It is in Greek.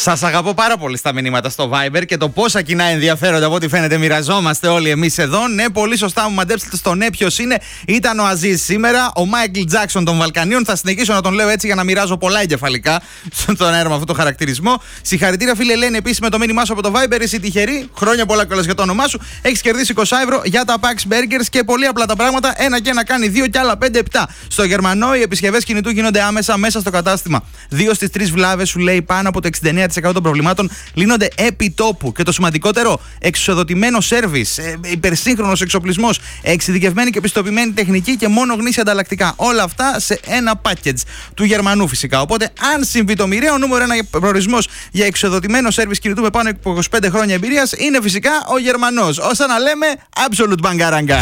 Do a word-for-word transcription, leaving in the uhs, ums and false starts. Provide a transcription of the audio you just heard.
Σας αγαπώ πάρα πολύ στα μηνύματα στο Viber και το πόσα κοινά ενδιαφέροντα από ό,τι φαίνεται μοιραζόμαστε όλοι εμείς εδώ. Ναι, πολύ σωστά μου μαντέψετε στο ναι ποιος είναι. Ήταν ο Αζίζ σήμερα, ο Μάικλ Τζάκσον των Βαλκανίων. Θα συνεχίσω να τον λέω έτσι για να μοιράζω πολλά εγκεφαλικά στον αέρα με αυτό το χαρακτηρισμό. Συγχαρητήρια, φίλε Ελένη, επίσης με το μήνυμά σου από το Viber. Είσαι τυχερή. Χρόνια πολλά κιόλας για το όνομά σου. Έχεις κερδίσει είκοσι ευρώ για τα Pax Burgers και πολύ απλά τα πράγματα. Ένα και ένα κάνει δύο και άλλα πέντε επτά. Στο Γερμανό οι επισκευές κινητού γίνονται άμεσα μέσα στο κατάστημα. Δύο στις τρεις βλάβες σου λέει πάνω από το εξήντα εννέα τοις εκατό των προβλημάτων λύνονται επί τόπου. Και το σημαντικότερο, εξουσιοδοτημένο σέρβις, ε, υπερσύγχρονος εξοπλισμός, εξειδικευμένη και πιστοποιημένη τεχνική και μόνο γνήσια ανταλλακτικά. Όλα αυτά σε ένα package του Γερμανού φυσικά. Οπότε, αν συμβεί το μοιραίο, νούμερο ένα προορισμός για εξουσιοδοτημένο σέρβις κινητού με πάνω από είκοσι πέντε χρόνια εμπειρίας είναι φυσικά ο Γερμανός. Όσα να λέμε, absolute bangaranga.